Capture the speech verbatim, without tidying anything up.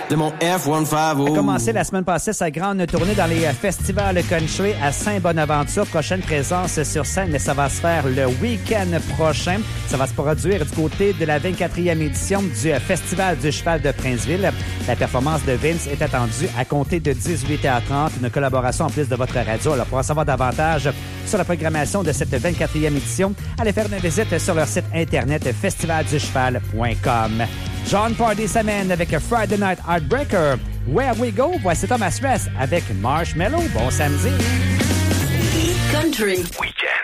de mon F quinze. Oh. A commencé la semaine passée sa grande tournée dans les festivals country à Saint-Bonaventure. Prochaine présence sur scène, mais ça va se faire le week-end prochain. Ça va se produire du côté de la vingt-quatrième édition du Festival du Cheval de Princeville. La performance de Vince est attendue à compter de dix-huit heures trente. Une collaboration en plus de votre radio. Alors, pour en savoir davantage sur la programmation de cette vingt-quatrième édition, allez faire une visite sur leur site internet festival du cheval point com. John Party s'amène avec Friday Night Heartbreaker. Where We Go, voici Thomas Rhett avec Marshmello. Bon samedi. Country Weekend.